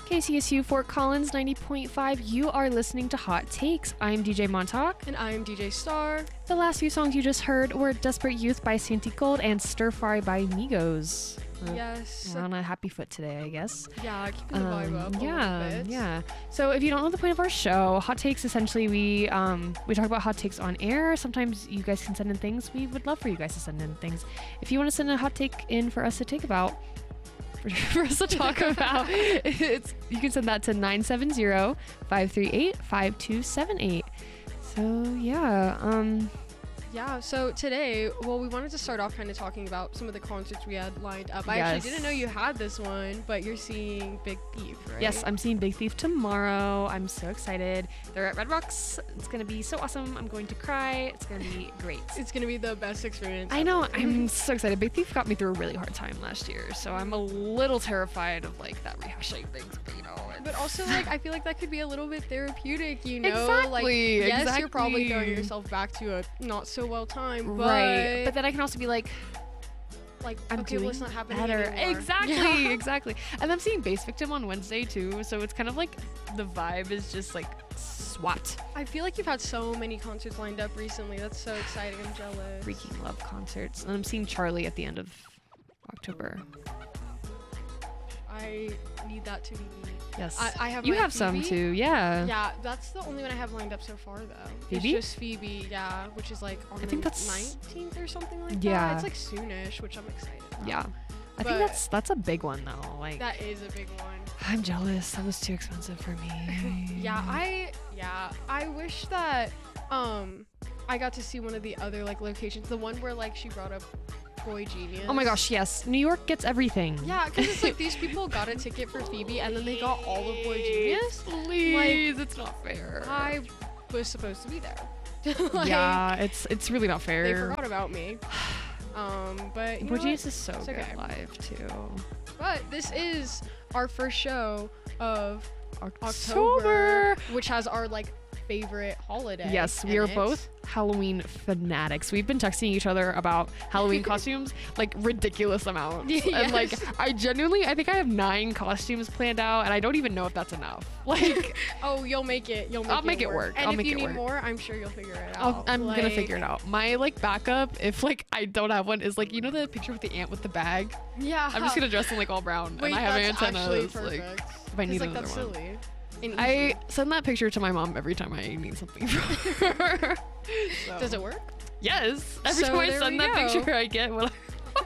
KCSU Fort Collins 90.5. You are listening to Hot Takes. I'm DJ Montauk. And I'm DJ Star. The last few songs you just heard were Desperate Youth by Santi Gold and Stir Fry by Migos. Yes. We're on a happy foot today, I guess. Yeah, keeping the vibe up. Yeah. So if you don't know the point of our show, Hot Takes, essentially we talk about hot takes on air. Sometimes you guys can send in things. We would love for you guys to send in things. If you want to send a hot take in for us to take about, for us to talk about, you can send that to 970-538-5278. So yeah, so today, we wanted to start off kind of talking about some of the concerts we had lined up. I Yes. actually didn't know you had this one, but you're seeing Big Thief, right? Yes, I'm seeing Big Thief tomorrow. I'm so excited. They're at Red Rocks. It's going to be so awesome. I'm going to cry. It's going to be great. It's going to be the best experience I know. ever. I'm so excited. Big Thief got me through a really hard time last year, so I'm a little terrified of, like, that rehashing things, but, But also, like, I feel like that could be a little bit therapeutic, you know? Exactly, Like, yes, you're probably exactly. throwing yourself back to a not so well time, but... Right. But then I can also be like, I'm okay, doing well, it's not happening better. anymore. Exactly, Yeah. exactly. And I'm seeing Bass Victim on Wednesday, too, so it's kind of like the vibe is just, like, swapped. I feel like you've had so many concerts lined up recently. That's so exciting. I'm jealous. Freaking love concerts. And I'm seeing Charlie at the end of October. I need that to be me. Yes. I have You my have some Phoebe. too, yeah. Yeah, that's the only one I have lined up so far, though. Phoebe? It's just Phoebe, yeah, which is like on I the think that's- 19th or something like Yeah. that. It's like soonish, which I'm excited about. Yeah. I think But- that's a big one though. Like That is a big one. I'm jealous. That was too expensive for me. I wish that I got to see one of the other like locations, the one where like she brought up Boy Genius. Oh my gosh, yes. New York gets everything. Yeah, because it's like these people got a ticket for Phoebe and then they got all of Boy Genius. Please, it's not fair. I was supposed to be there. Like, yeah, it's really not fair. They forgot about me. But you know Boy what? Genius is so It's good okay. live too. But this is our first show of October. October, which has our like favorite holiday. Yes, we in are it. both Halloween fanatics. We've been texting each other about Halloween costumes like ridiculous amounts. Yes. And like I think I have 9 costumes planned out and I don't even know if that's enough. Like Oh, you'll make it. I'll make it work. And I'll if make you it need work. more, I'm sure you'll figure it out. I'm gonna figure it out. My like backup, if like I don't have one, is like you know the picture with the ant with the bag. Yeah. I'm just gonna dress in like all brown Wait, and I have that's actually antennas. Like perfect. if I need 'Cause, like, another that's one. silly. And I easy. send that picture to my mom every time I need something from her. So- Does it work? Yes. Every So time I there send we that go. picture, I get what.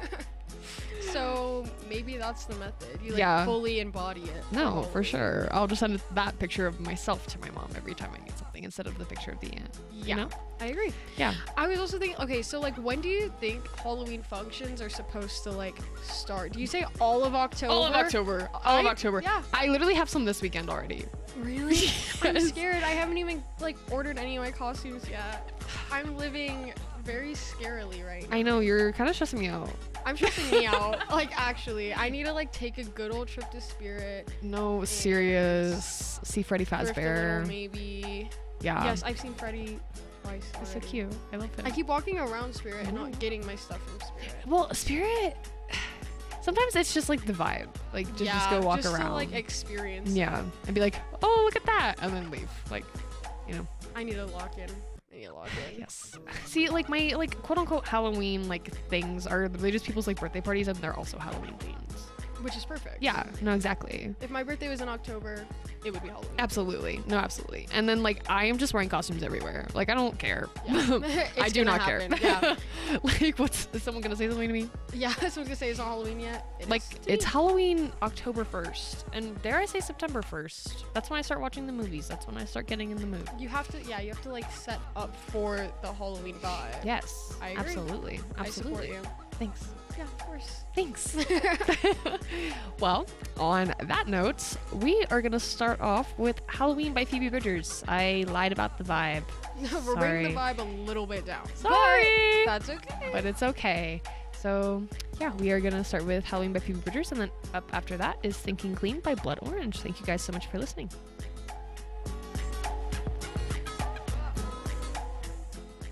So maybe that's the method. You like Yeah. fully embody it. No, for Halloween. sure. I'll just send that picture of myself to my mom every time I need something instead of the picture of the ant. Yeah. You know? I agree. Yeah. I was also thinking, okay, so like when do you think Halloween functions are supposed to like start? Do you say all of October? All of October. All of October. Yeah. I literally have some this weekend already. Really? I'm Yes. scared. I haven't even like ordered any of my costumes yet. I'm living very scarily right now. I know, you're kind of stressing me out. I'm stressing me out. Like actually, I need to like take a good old trip to Spirit. No, serious. See Freddy Thrift a Fazbear. little, maybe. Yeah. Yes, I've seen Freddy twice. He's so already. cute. I love him. I keep walking around Spirit and I know. not getting my stuff from Spirit. Well, Spirit. Sometimes it's just like the vibe. Like just go walk just around. To, like experience. Yeah, and be like, oh, look at that, and then leave. Like, you know. I need to lock in. I need to lock in. Yes. See, like my like quote unquote Halloween like things are literally just people's like birthday parties, and they're also Halloween themes. Which is perfect. Yeah. No, exactly. If my birthday was in October, it would be Halloween. Absolutely. No, absolutely. And then like I am just wearing costumes everywhere. Like I don't care. Yeah. I It's do gonna not care. happen, Yeah. Like, is someone gonna say something to me? Yeah. Someone's gonna say it's not Halloween yet. It Like is to it's me. Halloween October 1st, and dare I say September 1st. That's when I start watching the movies. That's when I start getting in the mood. You have to. Yeah. You have to like set up for the Halloween vibe. Yes. I agree. Absolutely. I support Absolutely. you. Thanks. Yeah. Of course. Thanks. Well, on that note, we are going to start off with Halloween by Phoebe Bridgers. I lied about the vibe. We're bringing the Sorry. vibe a little bit down. Sorry. But that's okay. But it's okay. So, yeah, we are going to start with Halloween by Phoebe Bridgers, and then up after that is Thinking Clean by Blood Orange. Thank you guys so much for listening. The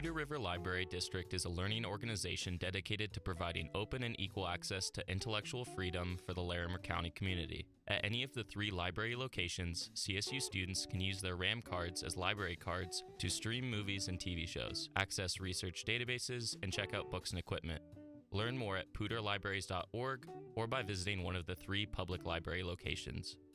Poudre River Library District is a learning organization dedicated to providing open and equal access to intellectual freedom for the Larimer County community. At any of the 3 library locations, CSU students can use their RAM cards as library cards to stream movies and TV shows, access research databases, and check out books and equipment. Learn more at poudrelibraries.org or by visiting one of the 3 public library locations.